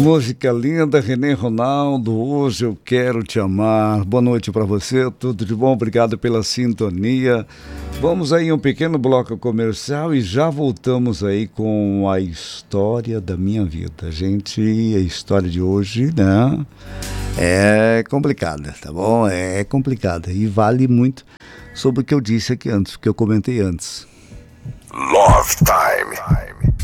música linda, René Ronaldo, Hoje Eu Quero Te Amar. Boa noite para você, tudo de bom? Obrigado pela sintonia. Vamos aí um pequeno bloco comercial e já voltamos aí com a história da minha vida. Gente, a história de hoje, né, é complicada, tá bom? É complicada e vale muito sobre o que eu disse aqui antes, o que eu comentei antes. Love Time.